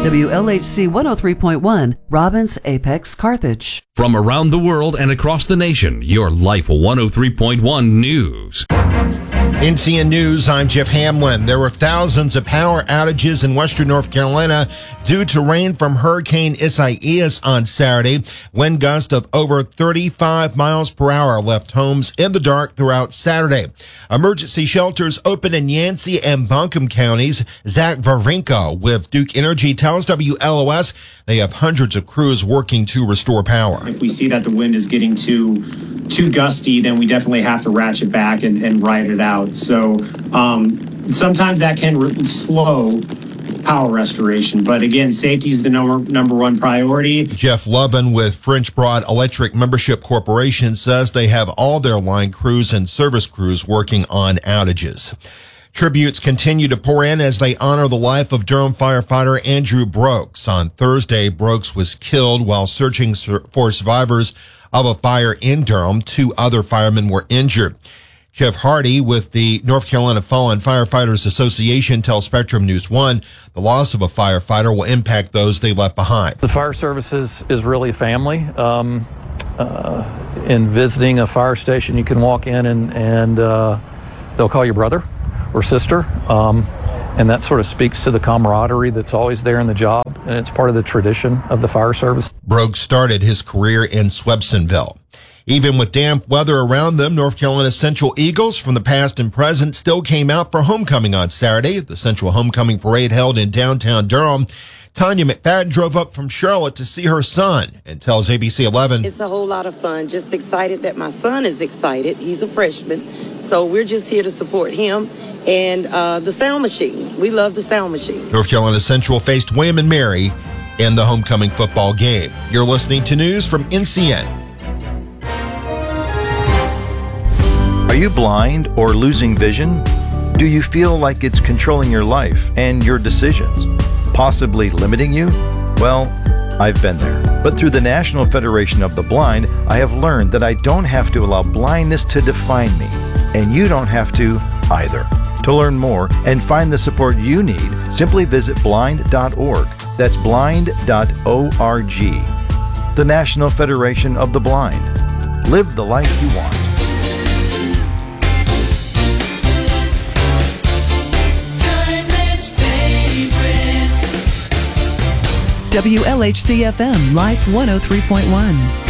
WLHC 103.1, Robbins, Apex, Carthage. From around the world and across the nation, your Life 103.1 News. NCN News, I'm Jeff Hamlin. There were thousands of power outages in western North Carolina due to rain from Hurricane Isaias on Saturday. Wind gusts of over 35 miles per hour left homes in the dark throughout Saturday. Emergency shelters open in Yancey and Buncombe counties. Zach Varinko with Duke Energy tells WLOS they have hundreds of crews working to restore power. If we see that the wind is getting too gusty, then we definitely have to ratchet back and ride it out. So sometimes that can slow power restoration. But again, safety is the number one priority. Jeff Lovin with French Broad Electric Membership Corporation says they have all their line crews and service crews working on outages. Tributes continue to pour in as they honor the life of Durham firefighter Andrew Brooks. On Thursday, Brooks was killed while searching for survivors of a fire in Durham. 2 other firemen were injured. Jeff Hardy with the North Carolina Fallen Firefighters Association tells Spectrum News 1 the loss of a firefighter will impact those they left behind. The fire service is really a family. In visiting a fire station, you can walk in and they'll call you brother or sister. And that sort of speaks to the camaraderie that's always there in the job. And it's part of the tradition of the fire service. Brooks started his career in Swebsonville. Even with damp weather around them, North Carolina Central Eagles from the past and present still came out for homecoming on Saturday. The Central Homecoming Parade held in downtown Durham. Tanya McFadden drove up from Charlotte to see her son and tells ABC 11. It's a whole lot of fun. Just excited that my son is excited. He's a freshman. So we're just here to support him and the sound machine. We love the sound machine. North Carolina Central faced William and Mary in the homecoming football game. You're listening to news from NCN. Are you blind or losing vision? Do you feel like it's controlling your life and your decisions, possibly limiting you? Well, I've been there. But through the National Federation of the Blind, I have learned that I don't have to allow blindness to define me, and you don't have to either. To learn more and find the support you need, simply visit blind.org. That's blind.org. The National Federation of the Blind. Live the life you want. WLHC FM, Life 103.1.